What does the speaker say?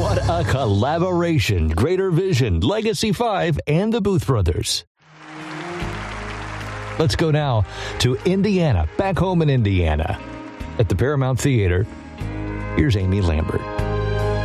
What a collaboration. Greater Vision, Legacy 5, and the Booth Brothers. Let's go now to Indiana, back home in Indiana. At the Paramount Theater, here's Amy Lambert.